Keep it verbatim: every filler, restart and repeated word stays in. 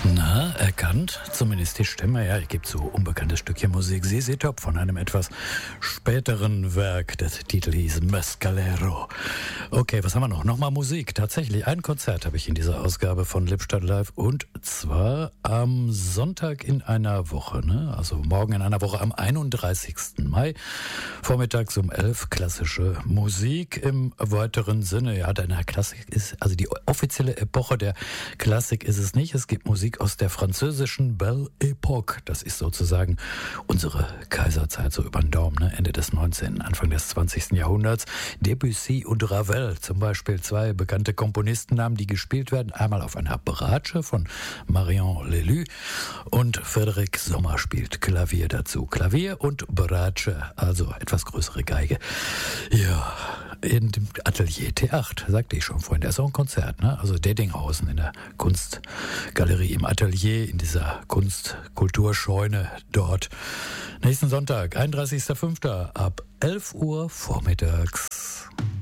Na, erkannt? Zumindest die Stimme, ja, ich gebe so unbekanntes Stückchen Musik. Z Z Top von einem etwas späteren Werk. Der Titel hieß Mescalero. Okay, was haben wir noch? Nochmal Musik. Tatsächlich, ein Konzert habe ich in dieser Ausgabe von Lippstadt Live. Und zwar am Sonntag in einer Woche, ne? Also morgen in einer Woche am einunddreißigsten Mai. Vormittags um elf klassische Musik im weiteren Sinne. Ja, deine Klassik ist, also die offizielle Epoche der Klassik ist es nicht. Es gibt Musik aus der französischen Belle Époque. Das ist sozusagen unsere Kaiserzeit, so über den Daumen, ne? Ende des neunzehnten., Anfang des zwanzigsten. Jahrhunderts. Debussy und Ravel zum Beispiel, zwei bekannte Komponistennamen, die gespielt werden. Einmal auf einer Bratsche von Marion Lelü und Frédéric Sommer spielt Klavier dazu. Klavier und Bratsche, also etwas größere Geige. Ja, in dem Atelier T acht, sagte ich schon vorhin, da ist auch ein Konzert, ne? Also Dedinghausen in der Kunstgalerie im Atelier, in dieser Kunstkulturscheune dort. Nächsten Sonntag, einunddreißigsten fünften ab elf Uhr vormittags.